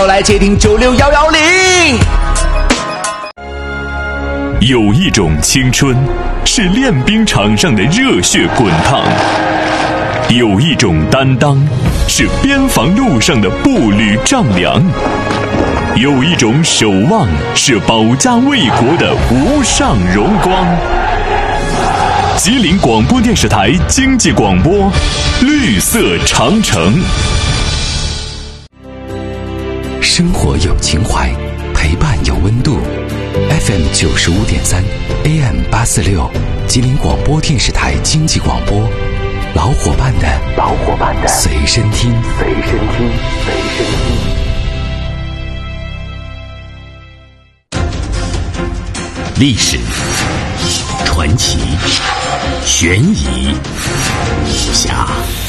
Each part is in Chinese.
来接听96110。 有一种青春是练兵场上的热血滚烫，有一种担当是边防路上的步履丈量，有一种守望是保家卫国的无上荣光。吉林广播电视台经济广播，绿色长城。 生活有情怀，陪伴有温度。FM 95.3 AM 846，吉林广播电视台经济广播，老伙伴的随身听。历史、传奇、悬疑、武侠，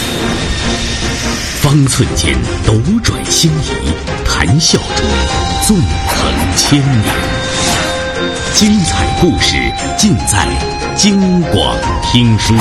方寸间斗转星移，谈笑中纵横千年。精彩故事尽在京广听书。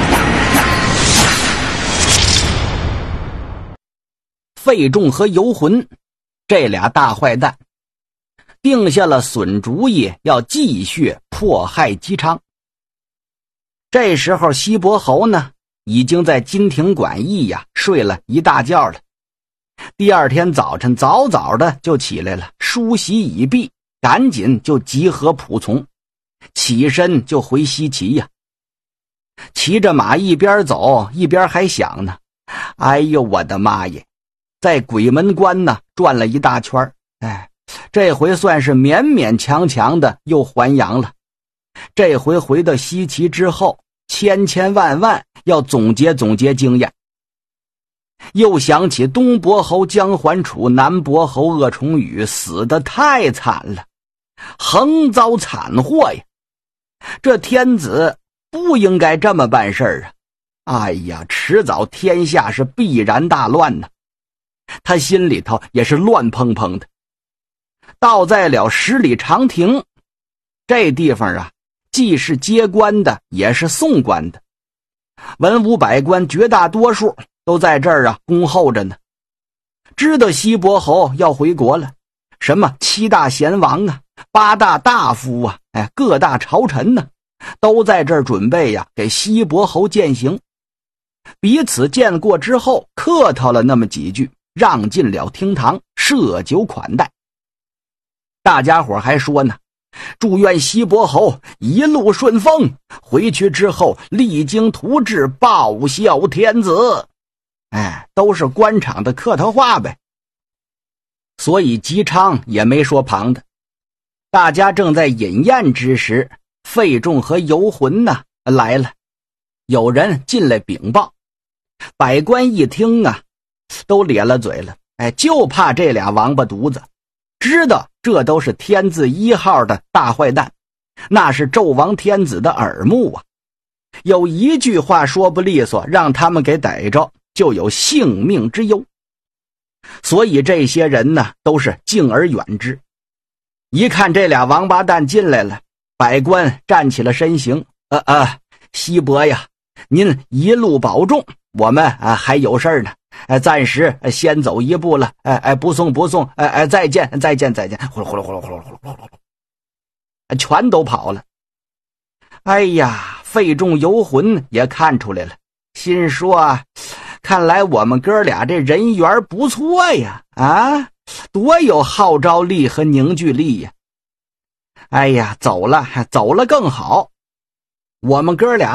费仲和游魂这俩大坏蛋定下了损主意，要继续迫害姬昌。这时候西伯侯呢，已经在金庭馆驿睡了一大觉了。第二天早晨早早的就起来了，梳洗已毕，赶紧就集合仆从，起身就回西岐骑着马一边走一边还想呢，哎呦我的妈耶，在鬼门关呢转了一大圈，这回算是勉勉强强的又还阳了。这回回到西岐之后，千万要总结经验。又想起东伯侯姜桓楚、南伯侯鄂崇宇死得太惨了，横遭惨祸呀！这天子不应该这么办事哎呀，迟早天下是必然大乱呢。他心里头也是乱蓬蓬的。到在了十里长亭这地方既是接官的也是送官的，文武百官绝大多数都在这儿恭候着呢。知道西伯侯要回国了，什么7大贤王8大大夫各大朝臣都在这儿准备给西伯侯饯行。彼此见过之后客套了那么几句，让进了厅堂，设酒款待。大家伙还说呢，祝愿西伯侯一路顺风，回去之后励精图治，报效天子。都是官场的客套话呗。所以姬昌也没说旁的。大家正在饮宴之时，费仲和游魂来了。有人进来禀报，百官一听都咧了嘴了，就怕这俩王八犊子，知道这都是天字1号的大坏蛋，那是纣王天子的耳目有一句话说不利索，让他们给逮着，就有性命之忧。所以这些人都是敬而远之。一看这俩王八蛋进来了，百官站起了身形，西伯呀，您一路保重，我们还有事呢，暂时先走一步了，不送，再见，呼噜，全都跑了。哎呀，费仲游魂也看出来了，心说看来我们哥俩这人缘不错呀，多有号召力和凝聚力呀。哎呀，走了更好，我们哥俩